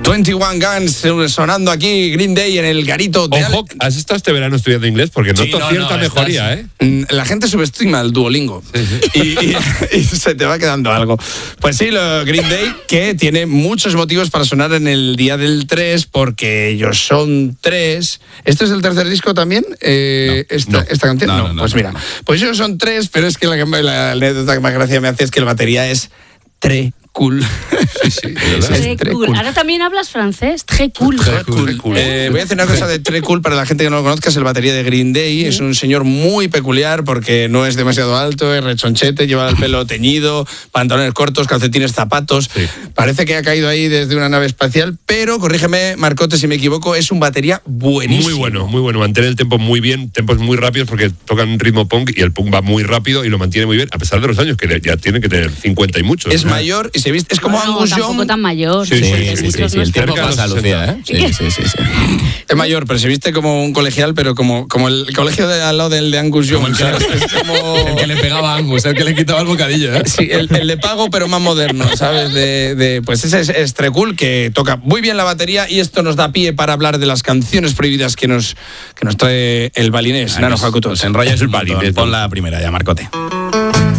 21 Guns sonando aquí, Green Day en el garito de Ojo, ¿has estado este verano estudiando inglés? porque noto cierta mejoría, ¿eh? La gente subestima el Duolingo. Y se te va quedando algo. Pues sí, Green Day, que tiene muchos motivos para sonar en el día del 3, porque ellos son 3. ¿Este es el tercer disco también? ¿Esta canción? No, pues mira. Pues ellos son 3, pero es que la anécdota que más gracia me hace es que la batería es très cool. Sí, très cool. Ahora también hablas francés, très cool. Voy a hacer una cosa de très cool para la gente que no lo conozca. Es el batería de Green Day. Es un señor muy peculiar porque no es demasiado alto, es rechonchete, lleva el pelo teñido, pantalones cortos, calcetines, zapatos. Sí. Parece que ha caído ahí desde una nave espacial, pero corrígeme, Marcote, si me equivoco, es un batería buenísimo. Muy bueno. Mantiene el tempo muy bien, tempos muy rápidos porque tocan ritmo punk y el punk va muy rápido y lo mantiene muy bien, a pesar de los años, que ya tiene que tener 50 y muchos. Es mayor y se viste, es como Angus Young. Tampoco tan mayor. Sí, el tiempo pasa, Lucía, ¿eh? Sí. Es mayor, pero se viste como un colegial, pero como el colegio de al lado del de Angus Young. Es como el que le pegaba a Angus, el que le quitaba el bocadillo, ¿eh? Sí, el de pago, pero más moderno, ¿sabes? Pues ese es très cool, que toca muy bien la batería, y esto nos da pie para hablar de las canciones prohibidas que nos trae el balinés. Nano Hakuto. Se enrolla el balinés. Pon la primera ya, Marcote.